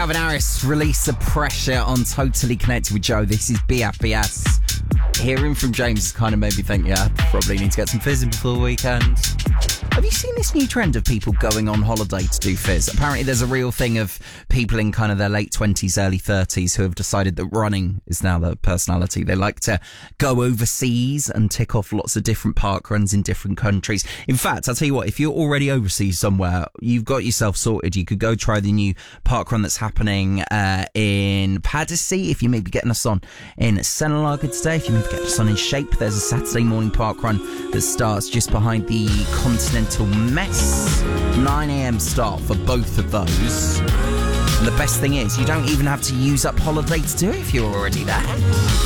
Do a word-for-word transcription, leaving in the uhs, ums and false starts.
Calvin Harris released the pressure on Totally Connected with Joe. This is B F B S. Hearing from James kind of made me think, yeah, probably need to get some fizz in before the weekend. Have you seen this new trend of people going on holiday to do fizz? Apparently there's a real thing of people in kind of their late twenties, early thirties who have decided that running is now their personality. They like to go overseas and tick off lots of different park runs in different countries. In fact, I'll tell you what, if you're already overseas somewhere, you've got yourself sorted. You could go try the new park run that's happening uh, in Paddersea if you may be getting us on in Senalaga today. If you may be getting us on in Shape, there's a Saturday morning park run that starts just behind the Continental Mess. nine a.m. start for both of those. And the best thing is, you don't even have to use up holiday to do it if you're already there.